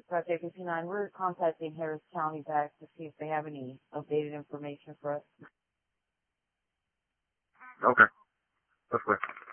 Project 59. We're contacting Harris County back to see if they have any updated information for us. Okay. That's good.